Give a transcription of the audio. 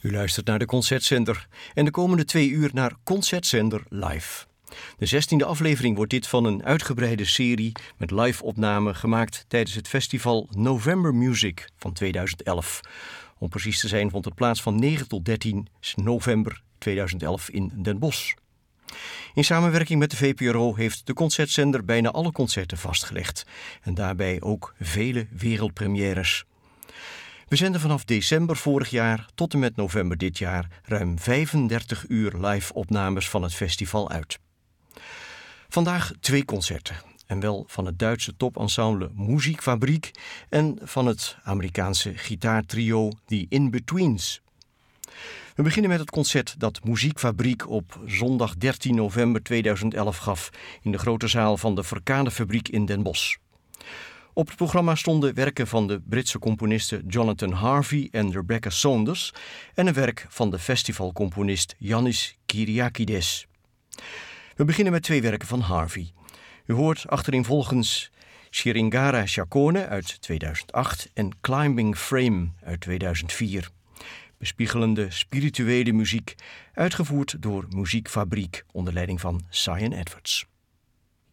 U luistert naar de Concertzender en de komende 2 uur naar Concertzender Live. De 16e aflevering wordt dit van een uitgebreide serie met live-opnamen gemaakt tijdens het festival November Music van 2011. Om precies te zijn vond het plaats van 9 tot 13 november 2011 in Den Bosch. In samenwerking met de VPRO heeft de Concertzender bijna alle concerten vastgelegd en daarbij ook vele wereldpremières. We zenden vanaf december vorig jaar tot en met november dit jaar ruim 35 uur live-opnames van het festival uit. Vandaag 2 concerten, en wel van het Duitse topensemble Musikfabrik en van het Amerikaanse gitaartrio The In-Betweens. We beginnen met het concert dat Musikfabrik op zondag 13 november 2011 gaf in de grote zaal van de Verkadefabriek in Den Bosch. Op het programma stonden werken van de Britse componisten Jonathan Harvey en Rebecca Saunders en een werk van de festivalcomponist Yannis Kyriakides. We beginnen met 2 werken van Harvey. U hoort achtereenvolgens Shiringara Shakone uit 2008 en Climbing Frame uit 2004. Bespiegelende spirituele muziek, uitgevoerd door Musikfabrik onder leiding van Cyan Edwards.